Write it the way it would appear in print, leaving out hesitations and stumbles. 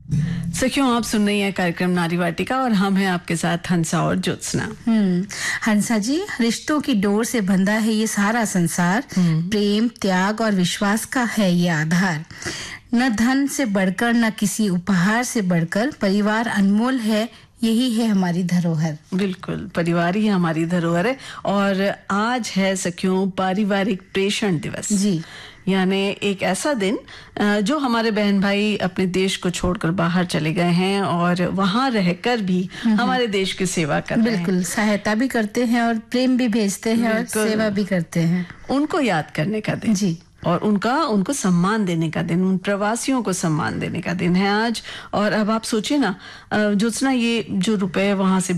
सखियों, आप सुन रही हैं कार्यक्रम नारी वाटिका और हम हैं आपके साथ हंसा और ज्योत्सना। हंसा जी, रिश्तों की डोर से बंधा है ये सारा संसार। प्रेम, त्याग और विश्वास का है ये आधार। न धन से बढ़कर, न किसी उपहार से बढ़कर, परिवार अनमोल है, यही है हमारी धरोहर। बिल्कुल, परिवार ही हमारी धरोहर है। और आज है सखियों पारिवारिक प्रेषण दिवस जी। यानी एक ऐसा दिन जो हमारे बहन भाई अपने देश को छोड़कर बाहर चले गए हैं और वहां रहकर भी हमारे देश की सेवा कर रहे हैं। बिल्कुल, सहायता भी करते हैं और प्रेम भी भेजते हैं और सेवा भी करते हैं। उनको याद करने का दिन जी, और उनको सम्मान देने का दिन, उन प्रवासियों को सम्मान देने का दिन है आज। और अब आप सोचिए ना ज्योत्सना, ये जो रुपए वहां से